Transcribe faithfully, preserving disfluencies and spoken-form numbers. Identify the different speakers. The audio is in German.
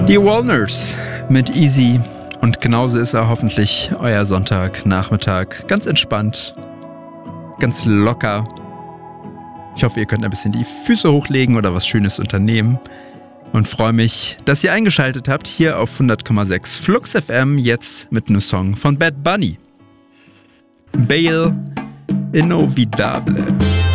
Speaker 1: Die Walners mit Easy. Und genauso ist er hoffentlich euer Sonntagnachmittag. Ganz entspannt, ganz locker. Ich hoffe, ihr könnt ein bisschen die Füße hochlegen oder was Schönes unternehmen. Und freue mich, dass ihr eingeschaltet habt hier auf hundert Komma sechs Flux F M, jetzt mit einem Song von Bad Bunny. Bale Inolvidable.